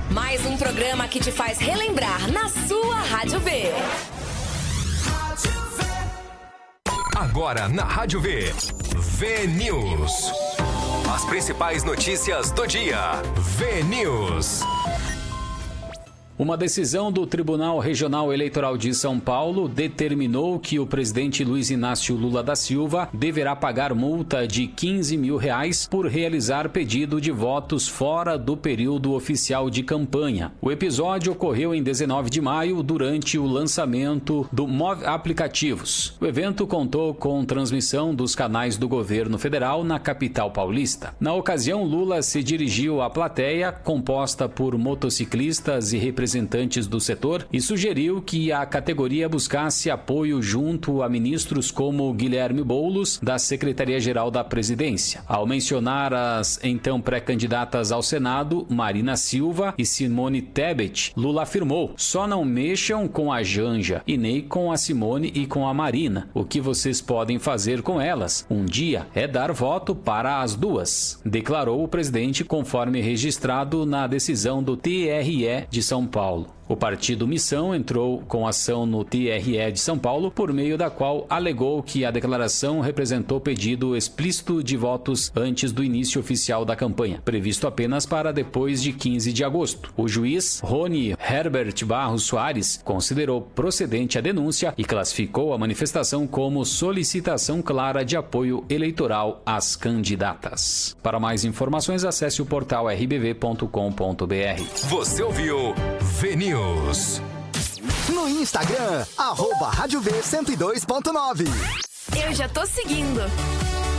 Mais um programa que te faz relembrar na sua Rádio V. Agora na Rádio V. V News. As principais notícias do dia. V News. Uma decisão do Tribunal Regional Eleitoral de São Paulo determinou que o presidente Luiz Inácio Lula da Silva deverá pagar multa de R$15 mil por realizar pedido de votos fora do período oficial de campanha. O episódio ocorreu em 19 de maio, durante o lançamento do Move Aplicativos. O evento contou com transmissão dos canais do governo federal na capital paulista. Na ocasião, Lula se dirigiu à plateia, composta por motociclistas e representantes do setor, e sugeriu que a categoria buscasse apoio junto a ministros como Guilherme Boulos, da Secretaria-Geral da Presidência. Ao mencionar as então pré-candidatas ao Senado, Marina Silva e Simone Tebet, Lula afirmou: só não mexam com a Janja e nem com a Simone e com a Marina. O que vocês podem fazer com elas um dia é dar voto para as duas, declarou o presidente, conforme registrado na decisão do TRE de São Paulo. O partido Missão entrou com ação no TRE de São Paulo, por meio da qual alegou que a declaração representou pedido explícito de votos antes do início oficial da campanha, previsto apenas para depois de 15 de agosto. O juiz Rony Herbert Barros Soares considerou procedente a denúncia e classificou a manifestação como solicitação clara de apoio eleitoral às candidatas. Para mais informações, acesse o portal rbv.com.br. Você ouviu V News. No Instagram, @RádioV102.9. Eu já tô seguindo.